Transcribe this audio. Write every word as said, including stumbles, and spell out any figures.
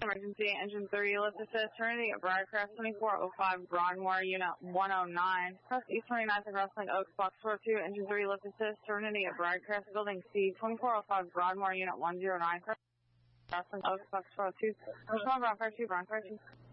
Emergency, engine three, lift assist, Trinity at Briarcrest, twenty-four oh five, Broadmoor, unit one oh nine. Press East twenty-ninth and Rustling Oaks, box four two, engine three, lift assist, Trinity at Briarcrest, building C, twenty-four oh five, Broadmoor, unit one oh nine. Rustling Oaks, box four two. Respond, Bronco two, Bronco two.